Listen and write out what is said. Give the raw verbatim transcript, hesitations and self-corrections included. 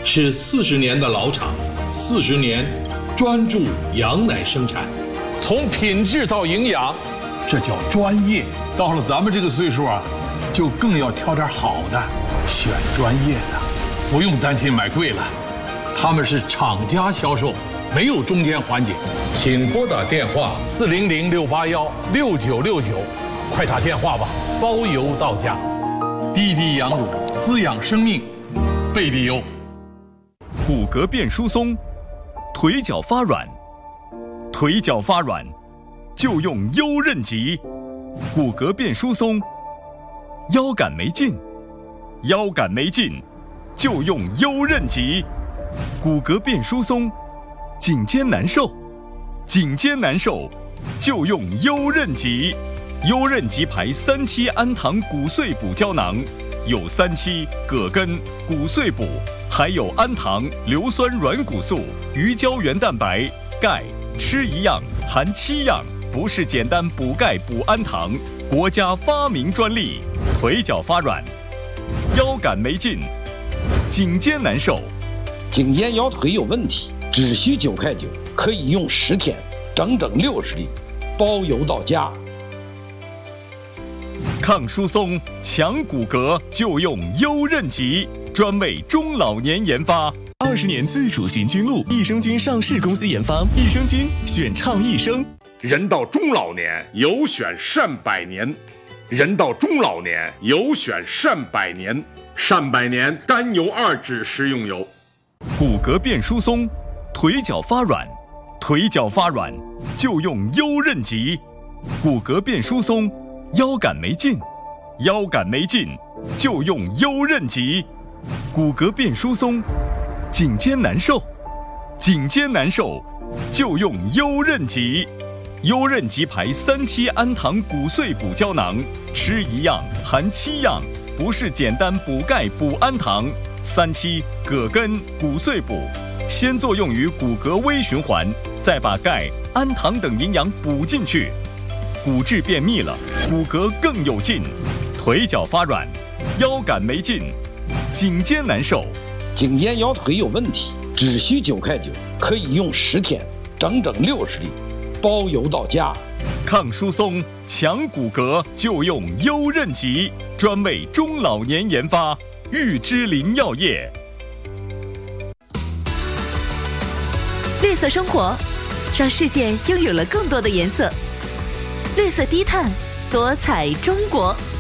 是四十年的老厂，四十年专注羊奶生产， 从品质到营养，这叫专业。到了咱们这个岁数啊，就更要挑点好的，选专业的，不用担心买贵了。他们是厂家销售，没有中间环节。请拨打电话四零零六八幺六九六九，快打电话吧，包邮到家。滴滴羊乳滋养生命，贝蒂优。 骨骼变疏松，腿脚发软，腿脚发软就用优韧极。骨骼变疏松，腰杆没劲，腰杆没劲就用优韧极。骨骼变疏松，颈肩难受，颈肩难受就用优韧极。优韧极牌三七氨糖骨碎补胶囊，有三七、葛根、骨碎补，还有氨糖、硫酸软骨素、鱼胶原蛋白、钙，吃一样含七样，不是简单补钙补氨糖，国家发明专利。腿脚发软，腰杆没劲，颈肩难受， 颈肩腰腿有问题，只需九块九，可以用十天，整整六十粒，包邮到家。 抗疏松、强骨骼就用优韧极，专为中老年研发。 二十年自主寻菌露，益生菌上市公司研发，益生菌选倡益生。 人到中老年有选善百年，人到中老年有选善百年，善百年甘油二酯食用油。 骨骼变疏松，腿脚发软，腿脚发软就用优韧极。骨骼变疏松，腰杆没劲，腰杆没劲就用优韧极。骨骼变疏松，颈肩难受，颈肩难受就用优韧极。优韧极牌三七氨糖骨碎补胶囊，吃一样含七样，不是简单补钙补氨糖。三七、葛根、骨碎补，先作用于骨骼微循环，再把钙、氨糖等营养补进去，骨质变密了，骨骼更有劲。腿脚发软，腰杆没劲，颈肩难受， 颈肩腰腿有问题，只需九块九，可以用十天，整整六十粒，包邮到家。 抗疏松、强骨骼就用优韧极，专为中老年研发。玉芝林药业。 绿色生活，让世界拥有了更多的颜色。绿色低碳，多彩中国。